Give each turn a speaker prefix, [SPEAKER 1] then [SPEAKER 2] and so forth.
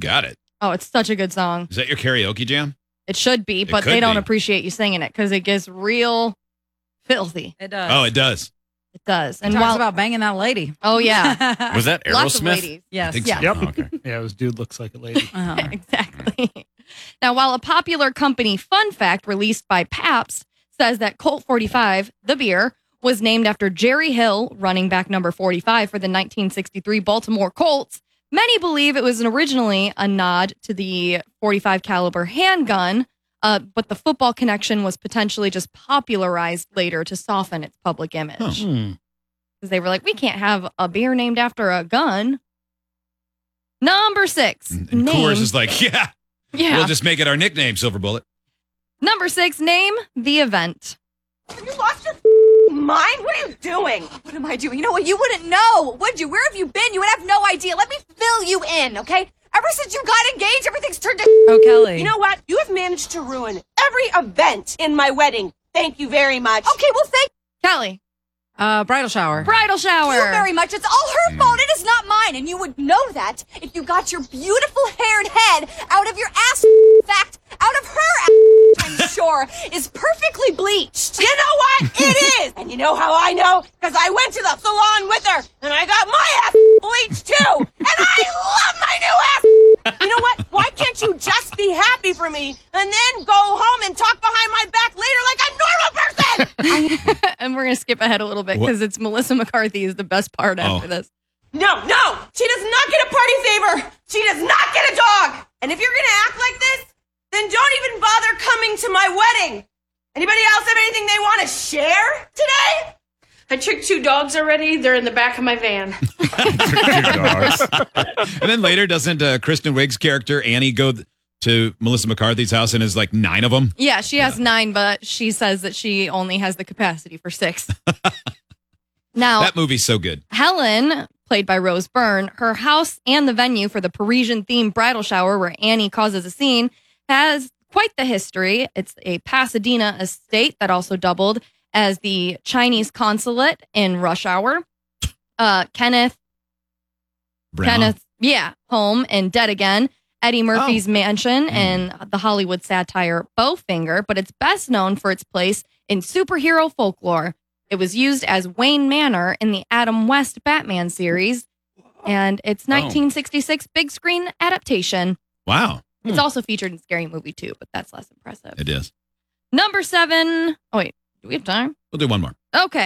[SPEAKER 1] got it.
[SPEAKER 2] Oh, it's such a good song.
[SPEAKER 1] Is that your karaoke jam?
[SPEAKER 2] It should be, but they don't appreciate you singing it because it gets real filthy.
[SPEAKER 3] It does.
[SPEAKER 1] Oh, it does.
[SPEAKER 2] It does.
[SPEAKER 3] And talks about banging that lady.
[SPEAKER 2] Oh, yeah.
[SPEAKER 4] Was that Aerosmith?
[SPEAKER 2] Lots of ladies.
[SPEAKER 3] Yes.
[SPEAKER 1] I think so.
[SPEAKER 5] Yep.
[SPEAKER 4] Oh, okay.
[SPEAKER 5] Yeah, it was Dude Looks Like a Lady.
[SPEAKER 2] Exactly. Now, while a popular company fun fact released by Pabst says that Colt 45, the beer, was named after Jerry Hill, running back number 45 for the 1963 Baltimore Colts, many believe it was originally a nod to the 45 caliber handgun, but the football connection was potentially just popularized later to soften its public image. Because they were like, we can't have a beer named after a gun. Number 6.
[SPEAKER 1] And Coors is like, yeah, we'll just make it our nickname, Silver Bullet.
[SPEAKER 2] Number 6, name the event.
[SPEAKER 6] Have you lost your mind? What are you doing?
[SPEAKER 7] What am I doing? You know what? You wouldn't know, would you? Where have you been? You would have no idea. Let me fill you in, okay? Ever since you got engaged, everything's turned to
[SPEAKER 3] Oh, Kelly.
[SPEAKER 6] You know what? You have managed to ruin every event in my wedding. Thank you very much.
[SPEAKER 7] Okay, well, thank
[SPEAKER 2] Kelly.
[SPEAKER 3] Bridal shower.
[SPEAKER 2] Bridal shower.
[SPEAKER 7] you very much. It's all her fault. It is not mine. And you would know that if you got your beautiful haired head out of your ass. In fact, out of her ass, I'm sure, is perfectly bleached.
[SPEAKER 6] You know what? It is. And you know how I know? Because I went to the salon with her, and I got my ass bleached too. And I love my new ass. You know what? Why can't you just be happy for me and then go home and talk behind my back later like a normal person?
[SPEAKER 2] And we're going to skip ahead a little bit because it's Melissa McCarthy is the best part after this.
[SPEAKER 6] No. She does not get a party favor. She does not get a dog. And if you're going to act like this, then don't even bother coming to my wedding. Anybody else have anything they want to share today?
[SPEAKER 8] I took 2 dogs already. They're in the back of my van.
[SPEAKER 1] And then later, doesn't Kristen Wiig's character, Annie, go to Melissa McCarthy's house and is like 9 of them?
[SPEAKER 2] Yeah, she has 9, but she says that she only has the capacity for 6. Now,
[SPEAKER 1] That movie's so good.
[SPEAKER 2] Helen, played by Rose Byrne, her house and the venue for the Parisian-themed bridal shower where Annie causes a scene has quite the history. It's a Pasadena estate that also doubled as the Chinese consulate in Rush Hour. Kenneth, home and Dead Again. Eddie Murphy's mansion and the Hollywood satire Bowfinger, but it's best known for its place in superhero folklore. It was used as Wayne Manor in the Adam West Batman series, and it's 1966 big screen adaptation.
[SPEAKER 1] Wow.
[SPEAKER 2] It's also featured in Scary Movie 2, but that's less impressive.
[SPEAKER 1] It is.
[SPEAKER 2] Number 7. Oh, wait. Do we have time?
[SPEAKER 1] We'll do one more.
[SPEAKER 2] Okay.